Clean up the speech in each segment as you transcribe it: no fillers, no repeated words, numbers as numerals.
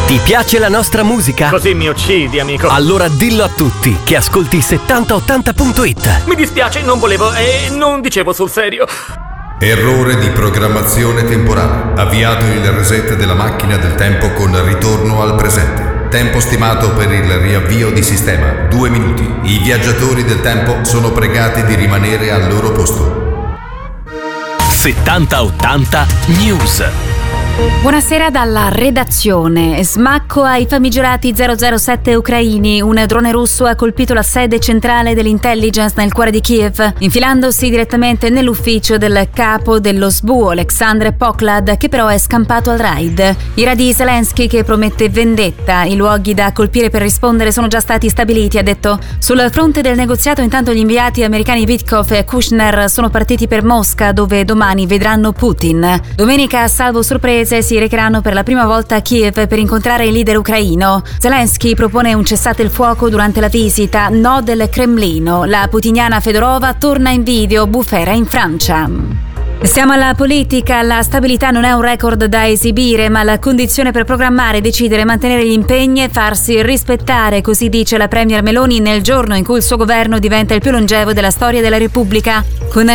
Ti piace la nostra musica? Così mi uccidi, amico. Allora dillo a tutti che ascolti 7080.it. Mi dispiace, non volevo non dicevo sul serio. Errore di programmazione temporale. Avviato il reset della macchina del tempo con ritorno al presente. Tempo stimato per il riavvio di sistema 2 minuti. I viaggiatori del tempo sono pregati di rimanere al loro posto. 7080 News. Buonasera dalla redazione. Smacco ai famigerati 007 ucraini. Un drone russo ha colpito la sede centrale dell'intelligence nel cuore di Kiev, infilandosi direttamente nell'ufficio del capo dello SBU, Oleksandr Poklad, che però è scampato al raid. I radi di Zelensky che promette vendetta. I luoghi da colpire per rispondere sono già stati stabiliti, ha detto. Sul fronte del negoziato, intanto, gli inviati americani Witkoff e Kushner sono partiti per Mosca, dove domani vedranno Putin. Domenica, salvo sorprese, si recheranno per la prima volta a Kiev per incontrare il leader ucraino. Zelensky propone un cessate il fuoco durante la visita, no del Cremlino. La putiniana Fedorova torna in video, bufera in Francia. Siamo alla politica. La stabilità non è un record da esibire, ma la condizione per programmare, decidere, mantenere gli impegni e farsi rispettare, così dice la premier Meloni nel giorno in cui il suo governo diventa il più longevo della storia della Repubblica, con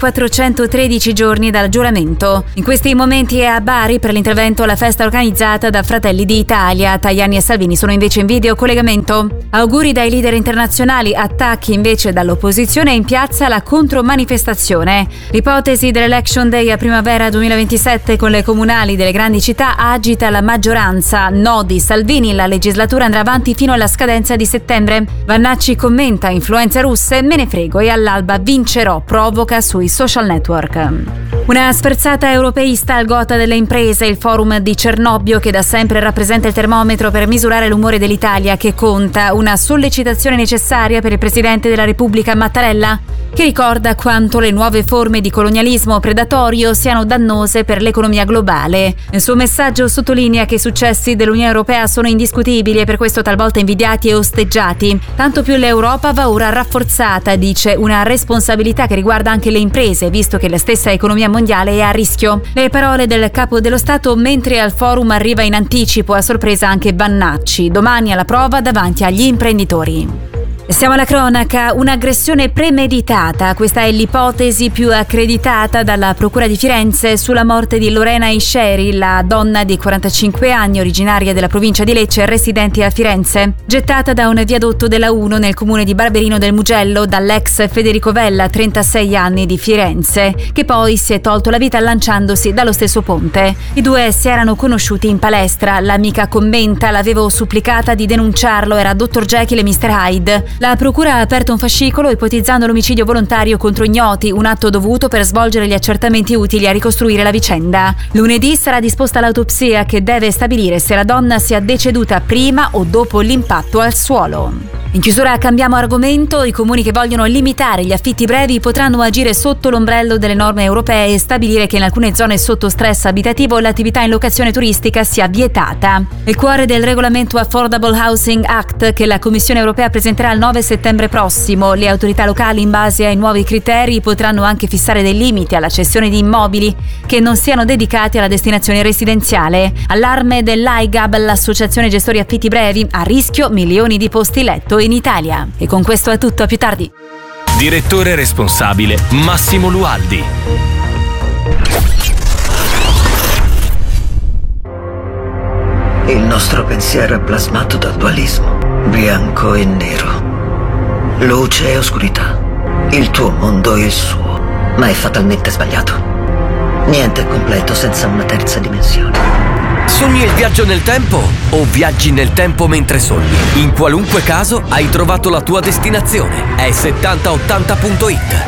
1413 giorni dal giuramento. In questi momenti è a Bari per l'intervento alla festa organizzata da Fratelli d'Italia. Tajani e Salvini sono invece in video collegamento. Auguri dai leader internazionali, attacchi invece dall'opposizione e in piazza la contromanifestazione. L'ipotesi dell'Election Day a primavera 2027 con le comunali delle grandi città agita la maggioranza. No di Salvini, la legislatura andrà avanti fino alla scadenza di settembre. Vannacci commenta: influenze russe, me ne frego e all'alba vincerò, provoca sui social network. Una sferzata europeista al gotha delle imprese, il forum di Cernobbio che da sempre rappresenta il termometro per misurare l'umore dell'Italia che conta, una sollecitazione necessaria per il Presidente della Repubblica Mattarella, che ricorda quanto le nuove forme di colonialismo predatorio siano dannose per l'economia globale. Nel suo messaggio sottolinea che i successi dell'Unione Europea sono indiscutibili e per questo talvolta invidiati e osteggiati. Tanto più l'Europa va ora rafforzata, dice, una responsabilità che riguarda anche le imprese, visto che la stessa economia mondiale è a rischio. Le parole del capo dello Stato mentre al forum arriva in anticipo a sorpresa anche Vannacci, domani alla prova davanti agli imprenditori. Siamo alla cronaca, un'aggressione premeditata. Questa è l'ipotesi più accreditata dalla Procura di Firenze sulla morte di Lorena Isceri, la donna di 45 anni originaria della provincia di Lecce e residente a Firenze, gettata da un viadotto della 1 nel comune di Barberino del Mugello dall'ex Federico Vella, 36 anni, di Firenze, che poi si è tolto la vita lanciandosi dallo stesso ponte. I due si erano conosciuti in palestra. L'amica commenta: l'avevo supplicata di denunciarlo, era Dr. Jekyll e Mr. Hyde. La procura ha aperto un fascicolo ipotizzando l'omicidio volontario contro ignoti, un atto dovuto per svolgere gli accertamenti utili a ricostruire la vicenda. Lunedì sarà disposta l'autopsia che deve stabilire se la donna sia deceduta prima o dopo l'impatto al suolo. In chiusura cambiamo argomento. I comuni che vogliono limitare gli affitti brevi potranno agire sotto l'ombrello delle norme europee e stabilire che in alcune zone sotto stress abitativo l'attività in locazione turistica sia vietata. Il cuore del regolamento Affordable Housing Act che la Commissione europea presenterà il 9 settembre prossimo. Le autorità locali, in base ai nuovi criteri, potranno anche fissare dei limiti alla cessione di immobili che non siano dedicati alla destinazione residenziale. Allarme dell'AIGAB, l'associazione gestori affitti brevi, a rischio milioni di posti letto in Italia. E con questo è tutto, a più tardi. Direttore responsabile Massimo Lualdi. Il nostro pensiero è plasmato dal dualismo, bianco e nero, luce e oscurità, il tuo mondo e il suo, ma è fatalmente sbagliato. Niente è completo senza una terza dimensione. Sogni il viaggio nel tempo o viaggi nel tempo mentre sogni? In qualunque caso hai trovato la tua destinazione. È 7080.it.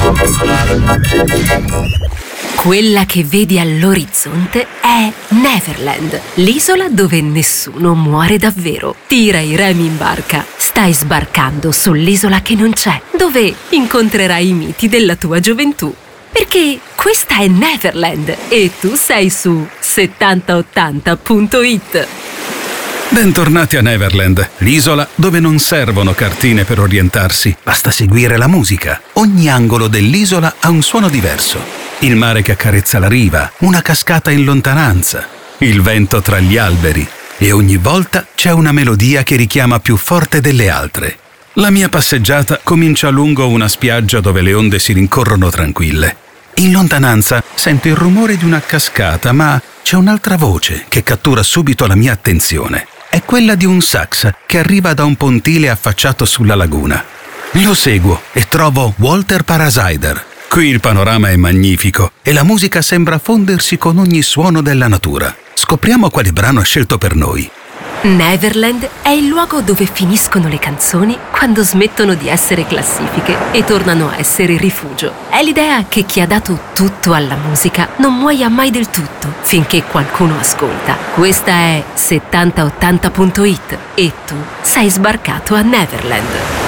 Quella che vedi all'orizzonte è Neverland, l'isola dove nessuno muore davvero. Tira i remi in barca. Stai sbarcando sull'isola che non c'è, dove incontrerai i miti della tua gioventù. Perché questa è Neverland e tu sei su 7080.it. Bentornati a Neverland, l'isola dove non servono cartine per orientarsi, basta seguire la musica. Ogni angolo dell'isola ha un suono diverso. Il mare che accarezza la riva, una cascata in lontananza, il vento tra gli alberi. e ogni volta c'è una melodia che richiama più forte delle altre. La mia passeggiata comincia lungo una spiaggia dove le onde si rincorrono tranquille. In lontananza sento il rumore di una cascata, ma c'è un'altra voce che cattura subito la mia attenzione. È quella di un sax che arriva da un pontile affacciato sulla laguna. Lo seguo e trovo Walter Parasider. Qui il panorama è magnifico e la musica sembra fondersi con ogni suono della natura. Scopriamo quale brano ha scelto per noi. Neverland è il luogo dove finiscono le canzoni quando smettono di essere classifiche e tornano a essere rifugio. È l'idea che chi ha dato tutto alla musica non muoia mai del tutto finché qualcuno ascolta. Questa è 7080.it e tu sei sbarcato a Neverland.